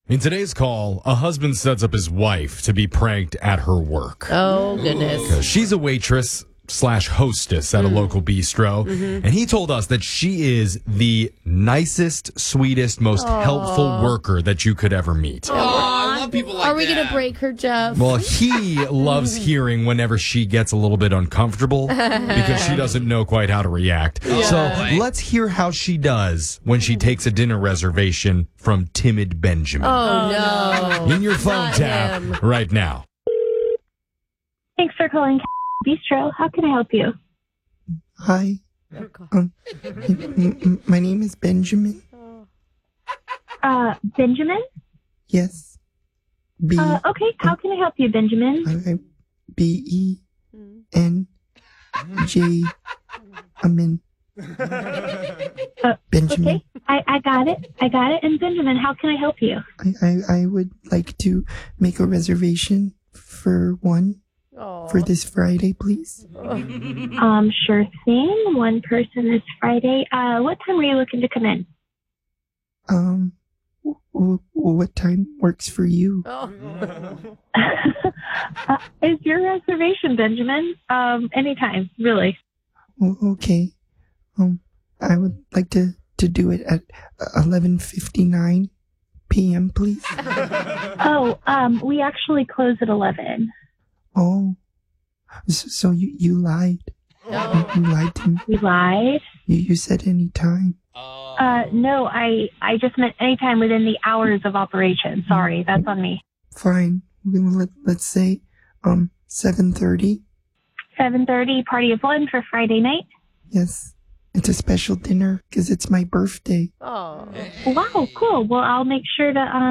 In today's call, a husband sets up his wife to be pranked at her work. Oh, goodness. She's a waitress / hostess at a local bistro. And he told us that she is the nicest, sweetest, most helpful worker that you could ever meet. I love people like that. Are we going to break her, Jeff? Well, he loves hearing whenever she gets a little bit uncomfortable because she doesn't know quite how to react. So let's hear how she does when she takes a dinner reservation from Timid Benjamin. Oh, no. In your phone Not tap him. right now. Thanks for calling Bistro. How can I help you? Hi. My name is Benjamin. Benjamin? Yes. Okay. How can I help you, Benjamin? B-E-N-J. Amen. Benjamin. Okay. I got it. And Benjamin, how can I help you? I would like to make a reservation for one for this Friday, please. Sure thing. One person this Friday. What time were you looking to come in? What time works for you? Is your reservation, Benjamin? Anytime, really. Okay. I would like to do it at 11:59 p.m., please. We actually close at 11. Oh, so you lied. You lied to me. We lied? You said any time. No, I just meant anytime within the hours of operation. Sorry, that's on me. Fine. Let's say 7:30. 7:30, party of one for Friday night. Yes. It's a special dinner because it's my birthday. Oh. Wow, cool. Well, I'll make sure to